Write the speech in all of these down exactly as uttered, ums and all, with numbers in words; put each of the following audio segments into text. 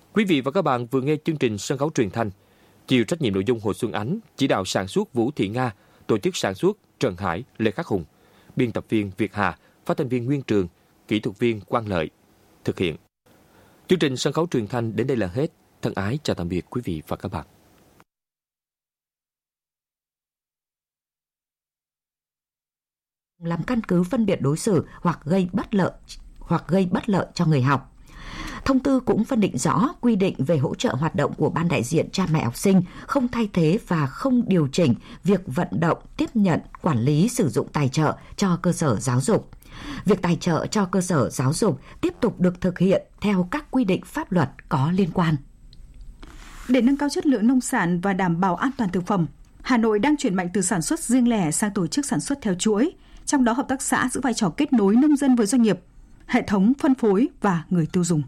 Quý vị và các bạn vừa nghe chương trình Sân khấu truyền thanh. Chịu trách nhiệm nội dung Hồ Xuân Ánh, chỉ đạo sản xuất Vũ Thị Nga, tổ chức sản xuất Trần Hải, Lê Khắc Hùng, biên tập viên Việt Hà, phát thanh viên Nguyên Trường, kỹ thuật viên Quang Lợi thực hiện. Chương trình Sân khấu truyền thanh đến đây là hết. Thân ái chào tạm biệt quý vị và các bạn. Làm căn cứ phân biệt đối xử hoặc gây bất lợi hoặc gây bất lợi cho người học. Thông tư cũng phân định rõ quy định về hỗ trợ hoạt động của ban đại diện cha mẹ học sinh, không thay thế và không điều chỉnh việc vận động, tiếp nhận, quản lý sử dụng tài trợ cho cơ sở giáo dục. Việc tài trợ cho cơ sở giáo dục tiếp tục được thực hiện theo các quy định pháp luật có liên quan. Để nâng cao chất lượng nông sản và đảm bảo an toàn thực phẩm, Hà Nội đang chuyển mạnh từ sản xuất riêng lẻ sang tổ chức sản xuất theo chuỗi, trong đó hợp tác xã giữ vai trò kết nối nông dân với doanh nghiệp, hệ thống phân phối và người tiêu dùng.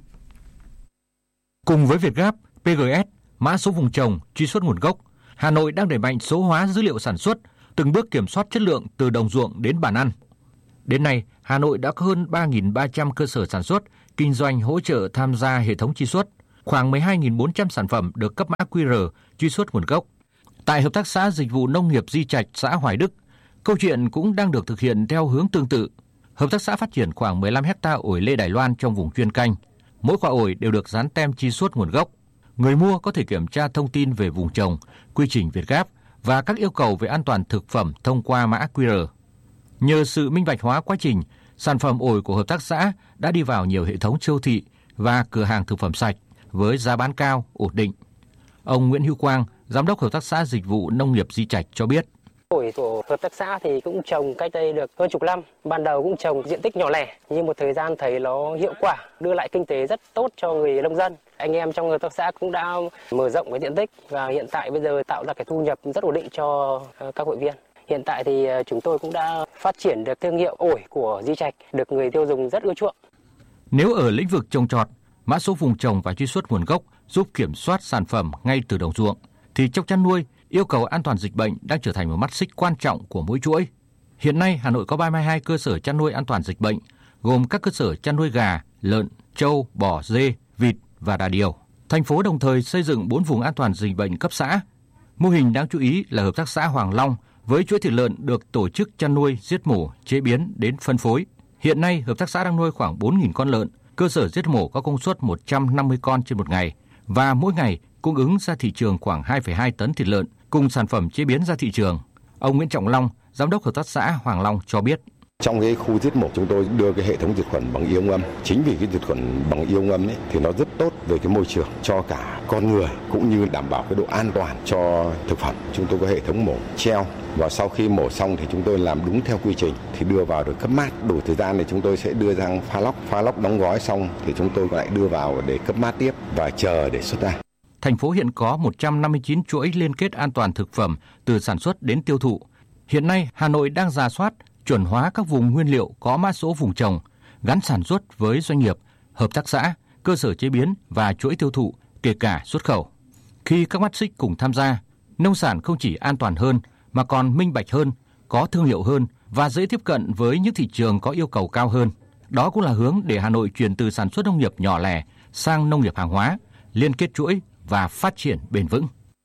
Cùng với Vietgap, pê giê ét, mã số vùng trồng, truy xuất nguồn gốc, Hà Nội đang đẩy mạnh số hóa dữ liệu sản xuất, từng bước kiểm soát chất lượng từ đồng ruộng đến bàn ăn. Đến nay, Hà Nội đã có hơn ba nghìn ba trăm cơ sở sản xuất, kinh doanh hỗ trợ tham gia hệ thống truy xuất, khoảng mười hai nghìn bốn trăm sản phẩm được cấp mã quy rờ truy xuất nguồn gốc. Tại Hợp tác xã Dịch vụ Nông nghiệp Di Trạch, xã Hoài Đức, câu chuyện cũng đang được thực hiện theo hướng tương tự. Hợp tác xã phát triển khoảng mười lăm héc ta ổi lê Đài Loan trong vùng chuyên canh. Mỗi quả ổi đều được dán tem truy xuất nguồn gốc. Người mua có thể kiểm tra thông tin về vùng trồng, quy trình Vietgap và các yêu cầu về an toàn thực phẩm thông qua mã quy rờ. Nhờ sự minh bạch hóa quá trình, sản phẩm ổi của hợp tác xã đã đi vào nhiều hệ thống siêu thị và cửa hàng thực phẩm sạch với giá bán cao, ổn định. Ông Nguyễn Hữu Quang, Giám đốc Hợp tác xã Dịch vụ Nông nghiệp Di Trạch cho biết. Ổi của hợp tác xã thì cũng trồng cách đây được hơn chục năm. Ban đầu cũng trồng diện tích nhỏ lẻ, nhưng một thời gian thấy nó hiệu quả, đưa lại kinh tế rất tốt cho người nông dân. Anh em trong hợp tác xã cũng đã mở rộng cái diện tích và hiện tại bây giờ tạo ra cái thu nhập rất ổn định cho các hội viên. Hiện tại thì chúng tôi cũng đã phát triển được thương hiệu ổi của Di Trạch, được người tiêu dùng rất ưa chuộng. Nếu ở lĩnh vực trồng trọt, mã số vùng trồng và truy xuất nguồn gốc giúp kiểm soát sản phẩm ngay từ đồng ruộng, thì trong chăn nuôi, yêu cầu an toàn dịch bệnh đang trở thành một mắt xích quan trọng của mỗi chuỗi. Hiện nay, Hà Nội có ba mươi hai cơ sở chăn nuôi an toàn dịch bệnh, gồm các cơ sở chăn nuôi gà, lợn, trâu, bò, dê, vịt và đà điểu. Thành phố đồng thời xây dựng bốn vùng an toàn dịch bệnh cấp xã. Mô hình đáng chú ý là hợp tác xã Hoàng Long với chuỗi thịt lợn được tổ chức chăn nuôi, giết mổ, chế biến đến phân phối. Hiện nay, hợp tác xã đang nuôi khoảng bốn nghìn con lợn, cơ sở giết mổ có công suất một trăm năm mươi con trên một ngày và mỗi ngày cung ứng ra thị trường khoảng hai phẩy hai tấn thịt lợn cùng sản phẩm chế biến ra thị trường. Ông Nguyễn Trọng Long, Giám đốc Hợp tác xã Hoàng Long cho biết. Trong cái khu giết mổ chúng tôi đưa cái hệ thống diệt khuẩn bằng ion âm. Chính vì cái diệt khuẩn bằng ion âm ấy, thì nó rất tốt về cái môi trường cho cả con người cũng như đảm bảo cái độ an toàn cho thực phẩm. Chúng tôi có hệ thống mổ treo và sau khi mổ xong thì chúng tôi làm đúng theo quy trình thì đưa vào được cấp mát. Đủ thời gian thì chúng tôi sẽ đưa sang pha lóc, pha lóc đóng gói xong thì chúng tôi lại đưa vào để cấp mát tiếp và chờ để xuất ra. Thành phố hiện có một trăm năm mươi chín chuỗi liên kết an toàn thực phẩm từ sản xuất đến tiêu thụ. Hiện nay, Hà Nội đang rà soát, chuẩn hóa các vùng nguyên liệu có mã số vùng trồng, gắn sản xuất với doanh nghiệp, hợp tác xã, cơ sở chế biến và chuỗi tiêu thụ, kể cả xuất khẩu. Khi các mắt xích cùng tham gia, nông sản không chỉ an toàn hơn mà còn minh bạch hơn, có thương hiệu hơn và dễ tiếp cận với những thị trường có yêu cầu cao hơn. Đó cũng là hướng để Hà Nội chuyển từ sản xuất nông nghiệp nhỏ lẻ sang nông nghiệp hàng hóa, liên kết chuỗi và phát triển bền vững.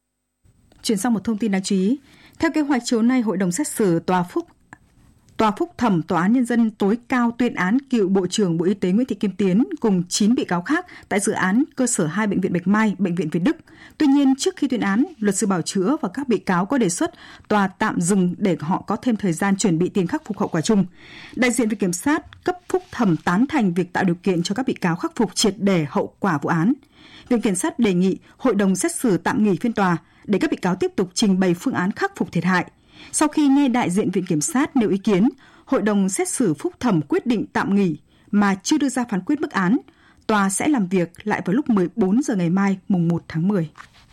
Chuyển sang một thông tin đáng chú ý. Theo kế hoạch chiều nay, Hội đồng xét xử Tòa Phúc Tòa Phúc thẩm Tòa án Nhân dân tối cao tuyên án cựu Bộ trưởng Bộ Y tế Nguyễn Thị Kim Tiến cùng chín bị cáo khác tại dự án cơ sở hai Bệnh viện Bạch Mai, Bệnh viện Việt Đức. Tuy nhiên, trước khi tuyên án, luật sư bào chữa và các bị cáo có đề xuất tòa tạm dừng để họ có thêm thời gian chuẩn bị tiền khắc phục hậu quả chung. Đại diện Viện Kiểm sát cấp phúc thẩm tán thành việc tạo điều kiện cho các bị cáo khắc phục triệt để hậu quả vụ án. Viện Kiểm sát đề nghị Hội đồng xét xử tạm nghỉ phiên tòa để các bị cáo tiếp tục trình bày phương án khắc phục thiệt hại. Sau khi nghe đại diện Viện Kiểm sát nêu ý kiến, Hội đồng xét xử phúc thẩm quyết định tạm nghỉ mà chưa đưa ra phán quyết mức án. Tòa sẽ làm việc lại vào lúc mười bốn giờ ngày mai, mùng một tháng mười.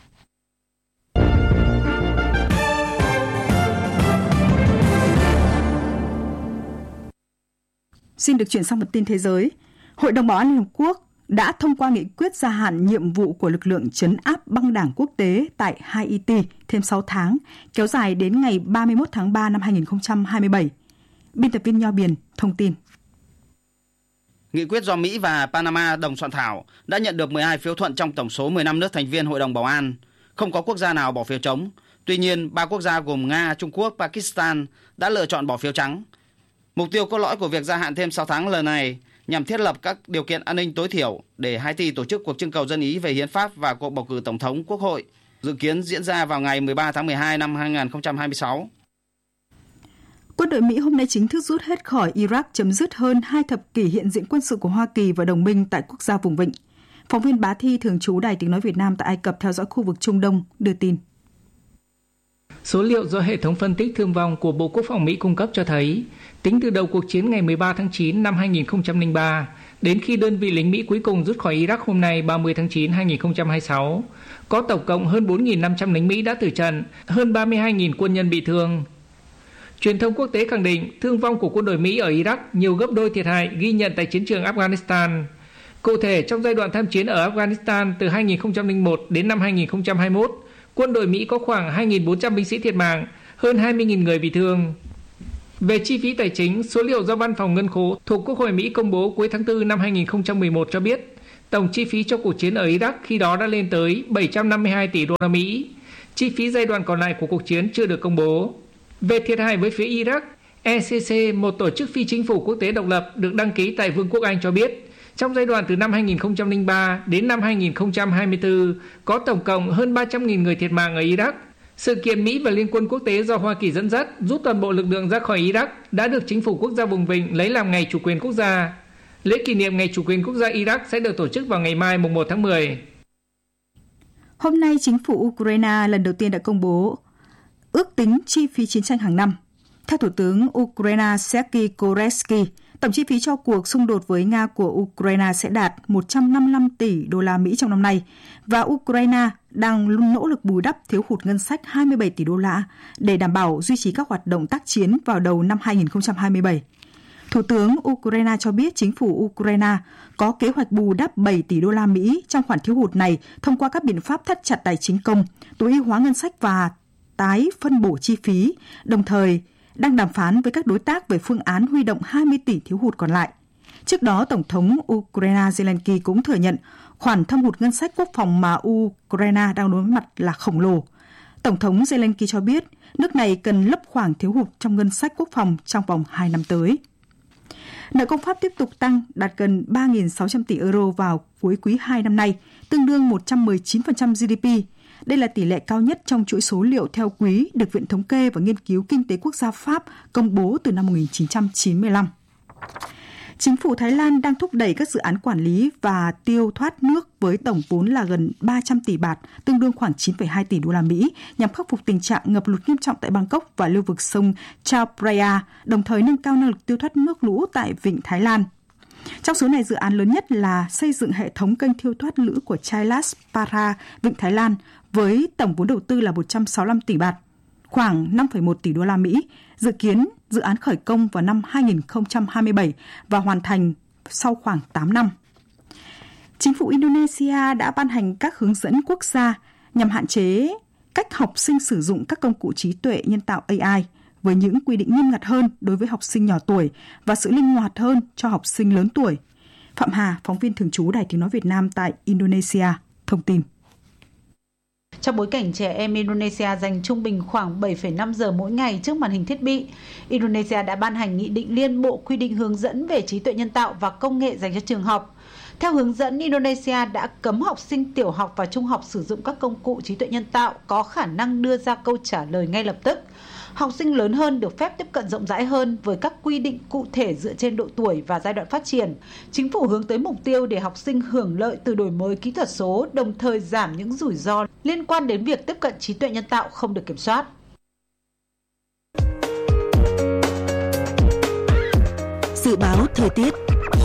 Xin được chuyển sang một tin thế giới. Hội đồng Bảo an Liên Hợp Quốc đã thông qua nghị quyết gia hạn nhiệm vụ của lực lượng trấn áp băng đảng quốc tế tại Haiti thêm sáu tháng, kéo dài đến ngày ba mươi mốt tháng ba năm hai nghìn không trăm hai mươi bảy. Biên tập viên Nho Biền thông tin. Nghị quyết do Mỹ và Panama đồng soạn thảo đã nhận được mười hai phiếu thuận trong tổng số mười lăm nước thành viên Hội đồng Bảo an. Không có quốc gia nào bỏ phiếu trống. Tuy nhiên, ba quốc gia gồm Nga, Trung Quốc, Pakistan đã lựa chọn bỏ phiếu trắng. Mục tiêu cốt lõi của việc gia hạn thêm sáu tháng lần này nhằm thiết lập các điều kiện an ninh tối thiểu để Haiti tổ chức cuộc trưng cầu dân ý về hiến pháp và cuộc bầu cử tổng thống quốc hội, dự kiến diễn ra vào ngày mười ba tháng mười hai năm hai nghìn không trăm hai mươi sáu. Quân đội Mỹ hôm nay chính thức rút hết khỏi Iraq, chấm dứt hơn hai thập kỷ hiện diện quân sự của Hoa Kỳ và đồng minh tại quốc gia vùng vịnh. Phóng viên Bá Thi, thường trú Đài Tiếng nói Việt Nam tại Ai Cập theo dõi khu vực Trung Đông đưa tin. Số liệu do hệ thống phân tích thương vong của Bộ Quốc phòng Mỹ cung cấp cho thấy, tính từ đầu cuộc chiến ngày mười ba tháng chín năm hai nghìn không trăm lẻ ba đến khi đơn vị lính Mỹ cuối cùng rút khỏi Iraq hôm nay ba mươi tháng chín năm hai nghìn không trăm hai mươi sáu, có tổng cộng hơn bốn nghìn năm trăm lính Mỹ đã tử trận, hơn ba mươi hai nghìn quân nhân bị thương. Truyền thông quốc tế khẳng định thương vong của quân đội Mỹ ở Iraq nhiều gấp đôi thiệt hại ghi nhận tại chiến trường Afghanistan. Cụ thể, trong giai đoạn tham chiến ở Afghanistan từ hai nghìn không trăm lẻ một đến năm hai nghìn không trăm hai mươi mốt, quân đội Mỹ có khoảng hai nghìn bốn trăm binh sĩ thiệt mạng, hơn hai mươi nghìn người bị thương. Về chi phí tài chính, số liệu do Văn phòng Ngân khố thuộc Quốc hội Mỹ công bố cuối tháng tư năm hai nghìn không trăm mười một cho biết, tổng chi phí cho cuộc chiến ở Iraq khi đó đã lên tới bảy trăm năm mươi hai tỷ đô la Mỹ. Chi phí giai đoạn còn lại của cuộc chiến chưa được công bố. Về thiệt hại với phía Iraq, e xê xê, một tổ chức phi chính phủ quốc tế độc lập được đăng ký tại Vương quốc Anh cho biết, trong giai đoạn từ năm hai nghìn không trăm lẻ ba đến năm hai nghìn không trăm hai mươi tư, có tổng cộng hơn ba trăm nghìn người thiệt mạng ở Iraq. Sự kiện Mỹ và Liên quân quốc tế do Hoa Kỳ dẫn dắt rút toàn bộ lực lượng ra khỏi Iraq đã được chính phủ quốc gia vùng vịnh lấy làm ngày chủ quyền quốc gia. Lễ kỷ niệm ngày chủ quyền quốc gia Iraq sẽ được tổ chức vào ngày mai mùng một tháng mười. Hôm nay, chính phủ Ukraine lần đầu tiên đã công bố ước tính chi phí chiến tranh hàng năm. Theo Thủ tướng Ukraine Serhiy Koretsky, tổng chi phí cho cuộc xung đột với Nga của Ukraine sẽ đạt một trăm năm mươi lăm tỷ đô la Mỹ trong năm nay, và Ukraine đang luôn nỗ lực bù đắp thiếu hụt ngân sách hai mươi bảy tỷ đô la để đảm bảo duy trì các hoạt động tác chiến vào đầu năm hai nghìn không trăm hai mươi bảy. Thủ tướng Ukraine cho biết chính phủ Ukraine có kế hoạch bù đắp bảy tỷ đô la Mỹ trong khoản thiếu hụt này thông qua các biện pháp thắt chặt tài chính công, tối ưu hóa ngân sách và tái phân bổ chi phí, đồng thời đang đàm phán với các đối tác về phương án huy động hai mươi tỷ thiếu hụt còn lại. Trước đó, Tổng thống Ukraine Zelensky cũng thừa nhận khoản thâm hụt ngân sách quốc phòng mà Ukraine đang đối mặt là khổng lồ. Tổng thống Zelensky cho biết nước này cần lấp khoảng thiếu hụt trong ngân sách quốc phòng trong vòng hai năm tới. Nợ công Pháp tiếp tục tăng, đạt gần ba nghìn sáu trăm tỷ euro vào cuối quý hai năm nay, tương đương một trăm mười chín phần trăm giê đê pê. Đây là tỷ lệ cao nhất trong chuỗi số liệu theo quý được Viện Thống kê và Nghiên cứu Kinh tế Quốc gia Pháp công bố từ năm một nghìn chín trăm chín mươi lăm. Chính phủ Thái Lan đang thúc đẩy các dự án quản lý và tiêu thoát nước với tổng vốn là gần ba trăm tỷ baht, tương đương khoảng chín phẩy hai tỷ đô la Mỹ, nhằm khắc phục tình trạng ngập lụt nghiêm trọng tại Bangkok và lưu vực sông Chao Phraya, đồng thời nâng cao năng lực tiêu thoát nước lũ tại vịnh Thái Lan. Trong số này, dự án lớn nhất là xây dựng hệ thống kênh tiêu thoát lũ của Chailas Para, vịnh Thái Lan, với tổng vốn đầu tư là một trăm sáu mươi lăm tỷ baht, khoảng năm phẩy một tỷ đô la Mỹ. Dự kiến dự án khởi công vào năm hai nghìn không trăm hai mươi bảy và hoàn thành sau khoảng tám năm. Chính phủ Indonesia đã ban hành các hướng dẫn quốc gia nhằm hạn chế cách học sinh sử dụng các công cụ trí tuệ nhân tạo A I, với những quy định nghiêm ngặt hơn đối với học sinh nhỏ tuổi và sự linh hoạt hơn cho học sinh lớn tuổi. Phạm Hà, phóng viên thường trú Đài Tiếng nói Việt Nam tại Indonesia, thông tin. Trong bối cảnh trẻ em Indonesia dành trung bình khoảng bảy phẩy năm giờ mỗi ngày trước màn hình thiết bị, Indonesia đã ban hành nghị định liên bộ quy định hướng dẫn về trí tuệ nhân tạo và công nghệ dành cho trường học. Theo hướng dẫn, Indonesia đã cấm học sinh tiểu học và trung học sử dụng các công cụ trí tuệ nhân tạo có khả năng đưa ra câu trả lời ngay lập tức. Học sinh lớn hơn được phép tiếp cận rộng rãi hơn với các quy định cụ thể dựa trên độ tuổi và giai đoạn phát triển. Chính phủ hướng tới mục tiêu để học sinh hưởng lợi từ đổi mới kỹ thuật số, đồng thời giảm những rủi ro liên quan đến việc tiếp cận trí tuệ nhân tạo không được kiểm soát. Dự báo thời tiết.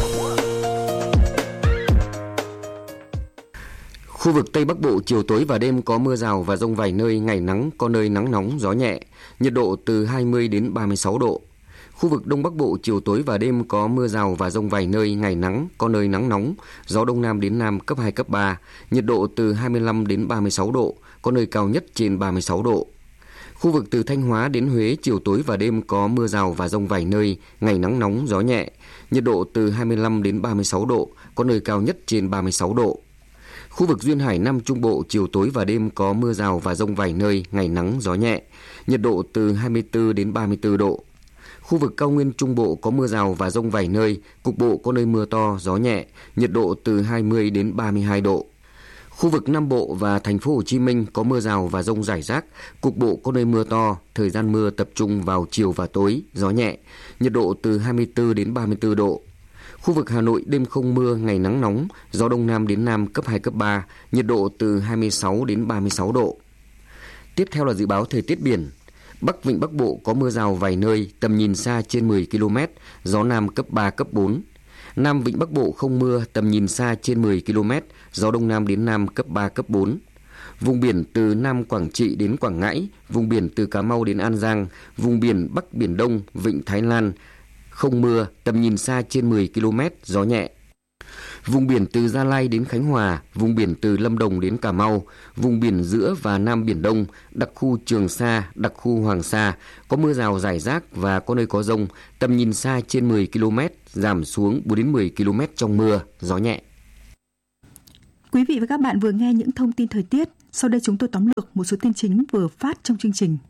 Khu vực Tây Bắc Bộ chiều tối và đêm có mưa rào và dông vài nơi, ngày nắng, có nơi nắng nóng, gió nhẹ, nhiệt độ từ hai mươi đến ba mươi sáu độ. Khu vực Đông Bắc Bộ chiều tối và đêm có mưa rào và dông vài nơi, ngày nắng, có nơi nắng nóng, gió Đông Nam đến Nam cấp hai, cấp ba, nhiệt độ từ hai mươi lăm đến ba mươi sáu độ, có nơi cao nhất trên ba mươi sáu độ. Khu vực từ Thanh Hóa đến Huế chiều tối và đêm có mưa rào và dông vài nơi, ngày nắng nóng gió nhẹ, nhiệt độ từ hai mươi lăm đến ba mươi sáu độ, có nơi cao nhất trên ba mươi sáu độ. Khu vực duyên hải Nam Trung Bộ chiều tối và đêm có mưa rào và dông vài nơi, ngày nắng gió nhẹ, nhiệt độ từ hai mươi tư đến ba mươi tư độ. Khu vực cao nguyên Trung Bộ có mưa rào và dông vài nơi, cục bộ có nơi mưa to, gió nhẹ, nhiệt độ từ hai mươi đến ba mươi hai độ. Khu vực Nam Bộ và thành phố Hồ Chí Minh có mưa rào và dông rải rác, cục bộ có nơi mưa to, thời gian mưa tập trung vào chiều và tối, gió nhẹ, nhiệt độ từ hai mươi tư đến ba mươi tư độ. Khu vực Hà Nội đêm không mưa, ngày nắng nóng, gió đông nam đến nam cấp hai, cấp ba, nhiệt độ từ hai mươi sáu đến ba mươi sáu độ. Tiếp theo là dự báo thời tiết biển. Bắc Vịnh Bắc Bộ có mưa rào vài nơi, tầm nhìn xa trên mười ki lô mét, gió nam cấp ba, cấp bốn. Nam Vịnh Bắc Bộ không mưa, tầm nhìn xa trên mười ki lô mét, gió đông nam đến nam cấp ba, cấp bốn. Vùng biển từ Nam Quảng Trị đến Quảng Ngãi, vùng biển từ Cà Mau đến An Giang, vùng biển Bắc Biển Đông, Vịnh Thái Lan, không mưa, tầm nhìn xa trên mười ki lô mét, gió nhẹ. Vùng biển từ Gia Lai đến Khánh Hòa, vùng biển từ Lâm Đồng đến Cà Mau, vùng biển giữa và Nam Biển Đông, đặc khu Trường Sa, đặc khu Hoàng Sa, có mưa rào rải rác và có nơi có dông, tầm nhìn xa trên mười ki lô mét, giảm xuống bốn đến mười ki lô mét trong mưa, gió nhẹ. Quý vị và các bạn vừa nghe những thông tin thời tiết, sau đây chúng tôi tóm lược một số tin chính vừa phát trong chương trình.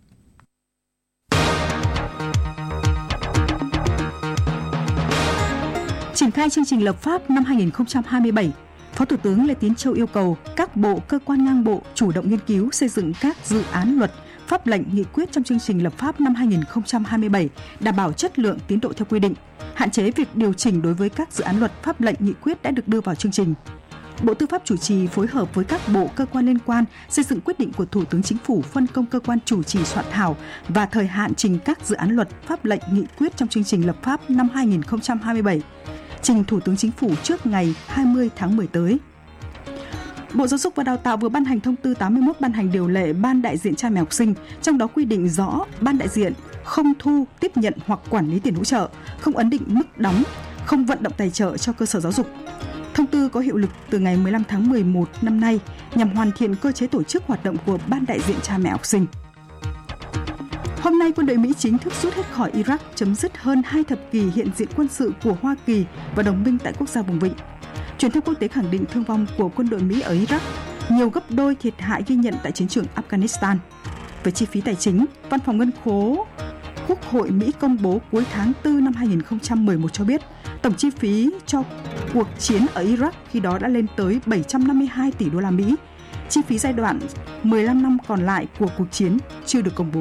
Triển khai chương trình lập pháp năm hai không hai bảy, Phó Thủ tướng Lê Tiến Châu yêu cầu các bộ, cơ quan ngang bộ chủ động nghiên cứu xây dựng các dự án luật, pháp lệnh, nghị quyết trong chương trình lập pháp năm hai không hai bảy, đảm bảo chất lượng, tiến độ theo quy định, hạn chế việc điều chỉnh đối với các dự án luật, pháp lệnh, nghị quyết đã được đưa vào chương trình. Bộ Tư pháp chủ trì phối hợp với các bộ, cơ quan liên quan xây dựng quyết định của Thủ tướng Chính phủ phân công cơ quan chủ trì soạn thảo và thời hạn trình các dự án luật, pháp lệnh, nghị quyết trong chương trình lập pháp năm hai không hai bảy, trình Thủ tướng Chính phủ trước ngày hai mươi tháng mười tới. Bộ Giáo dục và Đào tạo vừa ban hành thông tư tám mươi mốt ban hành điều lệ ban đại diện cha mẹ học sinh, trong đó quy định rõ ban đại diện không thu, tiếp nhận hoặc quản lý tiền hỗ trợ, không ấn định mức đóng, không vận động tài trợ cho cơ sở giáo dục. Thông tư có hiệu lực từ ngày mười lăm tháng mười một năm nay nhằm hoàn thiện cơ chế tổ chức hoạt động của ban đại diện cha mẹ học sinh. Hôm nay, quân đội Mỹ chính thức rút hết khỏi Iraq, chấm dứt hơn hai thập kỷ hiện diện quân sự của Hoa Kỳ và đồng minh tại quốc gia vùng vịnh. Truyền thông quốc tế khẳng định thương vong của quân đội Mỹ ở Iraq nhiều gấp đôi thiệt hại ghi nhận tại chiến trường Afghanistan. Về chi phí tài chính, Văn phòng Ngân khố Quốc hội Mỹ công bố cuối tháng tư năm hai không một một cho biết tổng chi phí cho cuộc chiến ở Iraq khi đó đã lên tới bảy trăm năm mươi hai tỷ đô la Mỹ. Chi phí giai đoạn mười lăm năm còn lại của cuộc chiến chưa được công bố.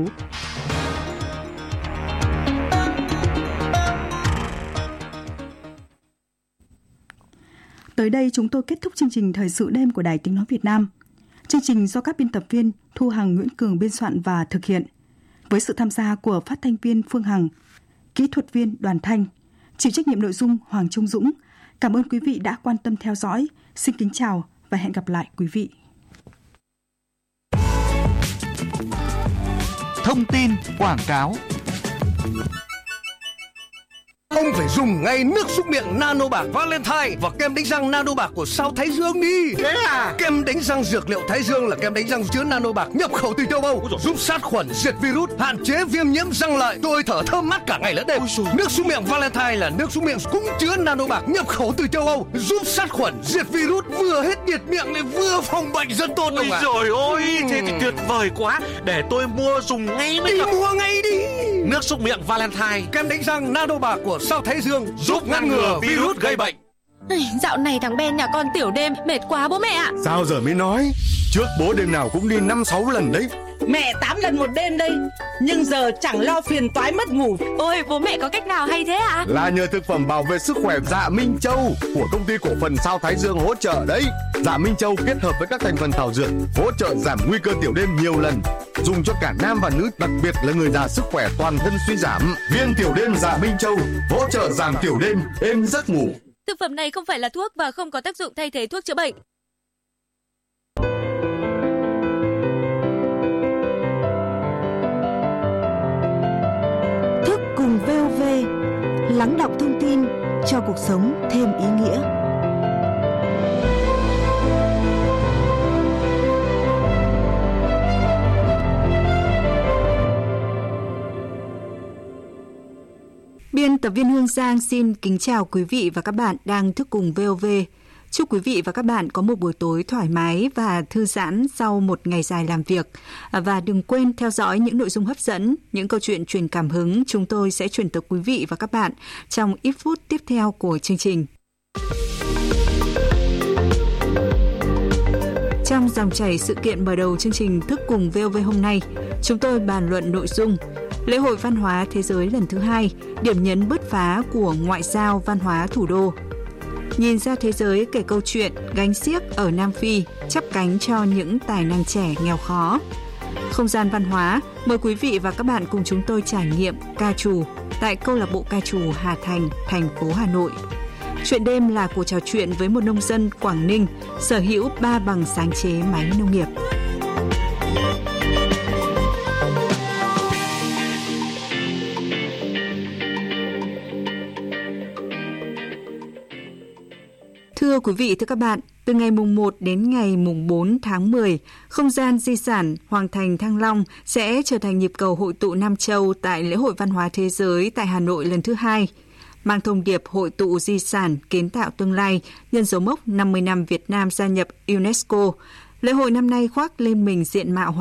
Tới đây chúng tôi kết thúc chương trình Thời sự đêm của Đài Tiếng nói Việt Nam. Chương trình do các biên tập viên Thu Hằng, Nguyễn Cường biên soạn và thực hiện, với sự tham gia của phát thanh viên Phương Hằng, kỹ thuật viên Đoàn Thanh, chịu trách nhiệm nội dung Hoàng Trung Dũng. Cảm ơn quý vị đã quan tâm theo dõi. Xin kính chào và hẹn gặp lại quý vị. Thông tin quảng cáo. Ông phải dùng ngay nước súc miệng Nano Bạc Valentine và kem đánh răng Nano Bạc của Sao Thái Dương đi. Thế à? Kem đánh răng dược liệu Thái Dương là kem đánh răng chứa Nano Bạc nhập khẩu từ châu Âu, giúp sát khuẩn, diệt virus, hạn chế viêm nhiễm răng lợi, tôi thở thơm mát cả ngày lẫn đêm. Nước súc miệng Valentine là nước súc miệng cũng chứa Nano Bạc nhập khẩu từ châu Âu, giúp sát khuẩn, diệt virus, vừa hết nhiệt miệng lại vừa phòng bệnh rất tốt. Ôi trời ơi, thế thì tuyệt vời quá. Để tôi mua dùng ngay mới đi. Được. Mua ngay đi. Nước súc miệng Valentine, kem đánh răng Nano Bạc của Sao Thái Dương giúp ngăn ngừa virus gây bệnh. Dạo này thằng Ben nhà con tiểu đêm mệt quá bố mẹ ạ. Sao giờ mới nói? Trước bố đêm nào cũng đi năm sáu lần đấy. Mẹ tám lần một đêm đây, nhưng giờ chẳng lo phiền toái mất ngủ. Ôi bố mẹ có cách nào hay thế ạ? Là nhờ thực phẩm bảo vệ sức khỏe Dạ Minh Châu của công ty cổ phần Sao Thái Dương hỗ trợ đấy. Dạ Minh Châu kết hợp với các thành phần thảo dược hỗ trợ giảm nguy cơ tiểu đêm nhiều lần, dùng cho cả nam và nữ, đặc biệt là người già sức khỏe toàn thân suy giảm. Viên tiểu đêm Dạ Minh Châu hỗ trợ giảm tiểu đêm, êm giấc ngủ. Thực phẩm này không phải là thuốc và không có tác dụng thay thế thuốc chữa bệnh. Thức cùng vê o vê, lắng đọng thông tin cho cuộc sống thêm ý nghĩa. Biên tập viên Hương Giang xin kính chào quý vị và các bạn đang thức cùng vê o vê. Chúc quý vị và các bạn có một buổi tối thoải mái và thư giãn sau một ngày dài làm việc. Và đừng quên theo dõi những nội dung hấp dẫn, những câu chuyện truyền cảm hứng chúng tôi sẽ truyền tới quý vị và các bạn trong ít phút tiếp theo của chương trình. Trong dòng chảy sự kiện mở đầu chương trình Thức cùng vê o vê hôm nay, chúng tôi bàn luận nội dung Lễ hội văn hóa thế giới lần thứ hai, điểm nhấn bứt phá của ngoại giao văn hóa thủ đô. Nhìn ra thế giới kể câu chuyện gánh xiếc ở Nam Phi, chắp cánh cho những tài năng trẻ nghèo khó. Không gian văn hóa, mời quý vị và các bạn cùng chúng tôi trải nghiệm ca trù tại câu lạc bộ ca trù Hà Thành, thành phố Hà Nội. Chuyện đêm là cuộc trò chuyện với một nông dân Quảng Ninh sở hữu ba bằng sáng chế máy nông nghiệp. Thưa quý vị, thưa các bạn, từ ngày mùng một đến ngày mùng bốn tháng mười, không gian di sản Hoàng Thành Thăng Long sẽ trở thành nhịp cầu hội tụ Nam Châu tại lễ hội văn hóa thế giới tại Hà Nội lần thứ hai. Mang thông điệp hội tụ di sản kiến tạo tương lai nhân dấu mốc năm mươi năm Việt Nam gia nhập UNESCO, lễ hội năm nay khoác lên mình diện mạo